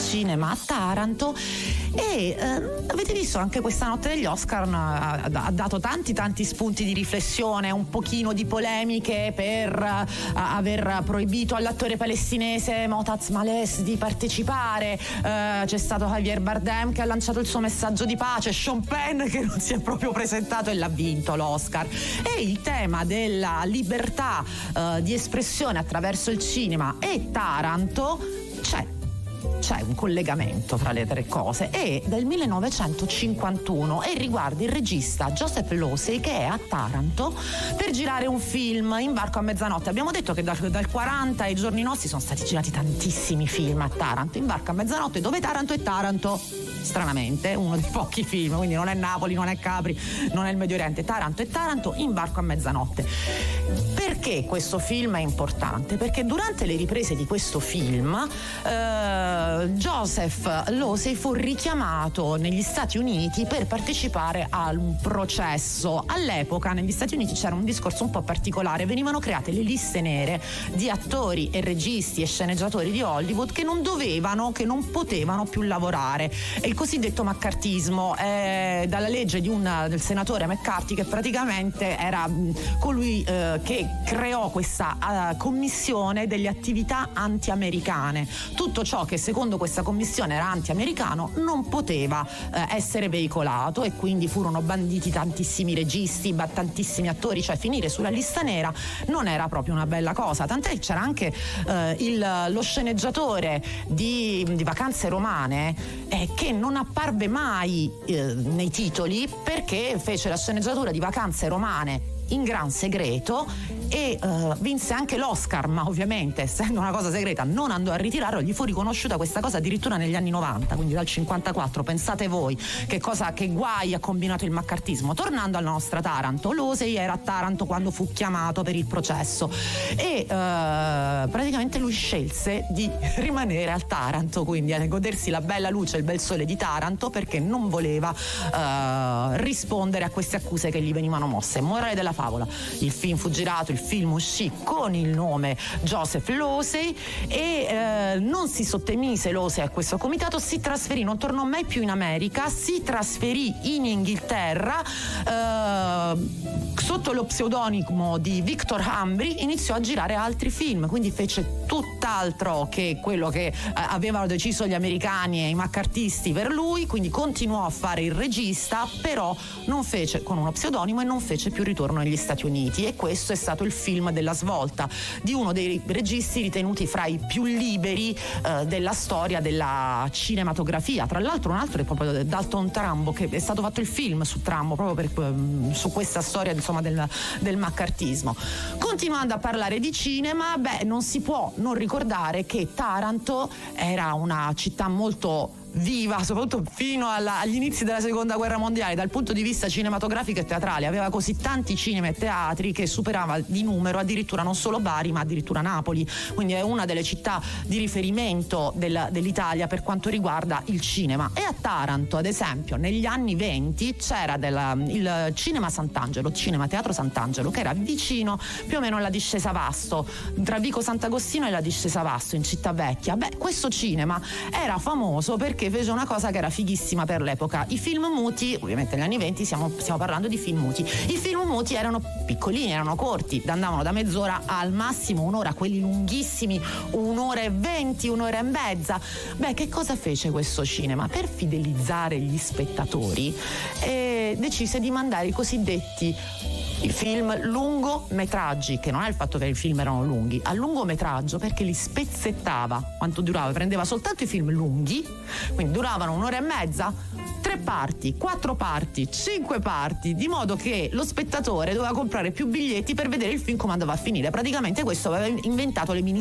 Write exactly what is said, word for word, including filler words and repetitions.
cinema a Taranto e eh, avete visto anche questa notte degli Oscar ha, ha dato tanti tanti spunti di riflessione, un pochino di polemiche per uh, aver proibito all'attore palestinese Motaz Males di partecipare, uh, c'è stato Javier Bardem che ha lanciato il suo messaggio di pace, Sean Penn che non si è proprio presentato e l'ha vinto l'Oscar, e il tema della libertà uh, di espressione attraverso il cinema e Taranto c'è c'è un collegamento fra le tre cose, è del millenovecentocinquantuno e riguarda il regista Joseph Losey che è a Taranto per girare un film, In varco a mezzanotte. Abbiamo detto che dal, dal quaranta ai giorni nostri sono stati girati tantissimi film a Taranto. In varco a mezzanotte, dove Taranto è Taranto, stranamente, uno dei pochi film, quindi non è Napoli, non è Capri, non è il Medio Oriente, Taranto è Taranto, In varco a mezzanotte. Perché questo film è importante? Perché durante le riprese di questo film eh, Joseph Losey fu richiamato negli Stati Uniti per partecipare a un processo. All'epoca negli Stati Uniti c'era un discorso un po' particolare, venivano create le liste nere di attori e registi e sceneggiatori di Hollywood che non dovevano, che non potevano più lavorare. È il cosiddetto maccartismo, eh, dalla legge di un, del senatore McCarthy, che praticamente era mh, colui eh, che creò questa uh, commissione delle attività anti-americane. Tutto ciò che secondo questa commissione era anti-americano non poteva uh, essere veicolato, e quindi furono banditi tantissimi registi, tantissimi attori, cioè finire sulla lista nera non era proprio una bella cosa, tant'è che c'era anche uh, il, lo sceneggiatore di, di Vacanze Romane eh, che non apparve mai eh, nei titoli perché fece la sceneggiatura di Vacanze Romane in gran segreto e uh, vinse anche l'Oscar, ma ovviamente essendo una cosa segreta non andò a ritirarlo, gli fu riconosciuta questa cosa addirittura negli anni novanta, quindi dal cinquantaquattro. Pensate voi che cosa, che guai ha combinato il maccartismo. Tornando alla nostra Taranto, Losey era a Taranto quando fu chiamato per il processo e uh, praticamente lui scelse di rimanere a Taranto, quindi a godersi la bella luce e il bel sole di Taranto, perché non voleva uh, rispondere a queste accuse che gli venivano mosse. Morale della favola: il film fu girato, il film uscì con il nome Joseph Losey e eh, non si sottomise Losey a questo comitato, si trasferì, non tornò mai più in America, si trasferì in Inghilterra eh, sotto lo pseudonimo di Victor Humbry, iniziò a girare altri film, quindi fece tutt'altro che quello che eh, avevano deciso gli americani e i maccartisti per lui, quindi continuò a fare il regista, però non fece con uno pseudonimo e non fece più ritorno negli Stati Uniti, e questo è stato il film della svolta di uno dei registi ritenuti fra i più liberi eh, della storia della cinematografia. Tra l'altro un altro è proprio Dalton Trumbo, che è stato fatto il film su Trumbo proprio per, su questa storia insomma del, del maccartismo. Continuando a parlare di cinema, beh, non si può non ricordare che Taranto era una città molto viva, soprattutto fino alla, agli inizi della seconda guerra mondiale dal punto di vista cinematografico e teatrale. Aveva così tanti cinema e teatri che superava di numero addirittura non solo Bari ma addirittura Napoli, quindi è una delle città di riferimento del, dell'Italia per quanto riguarda il cinema. E a Taranto ad esempio negli anni venti c'era della, il Cinema Sant'Angelo, Cinema Teatro Sant'Angelo, che era vicino più o meno alla discesa Vasto, tra Vico Sant'Agostino e la discesa Vasto in Città Vecchia. Beh, questo cinema era famoso perché fece una cosa che era fighissima per l'epoca: i film muti, ovviamente negli anni venti stiamo, stiamo parlando di film muti, i film muti erano piccolini, erano corti, andavano da mezz'ora al massimo un'ora, quelli lunghissimi un'ora e venti, un'ora e mezza. Beh, che cosa fece questo cinema? Per fidelizzare gli spettatori eh, decise di mandare i cosiddetti i film lungometraggi, che non è il fatto che i film erano lunghi, a lungometraggio perché li spezzettava. Quanto durava? Prendeva soltanto i film lunghi, quindi duravano un'ora e mezza, tre parti, quattro parti, cinque parti, di modo che lo spettatore doveva comprare più biglietti per vedere il film come andava a finire. Praticamente questo aveva inventato le mini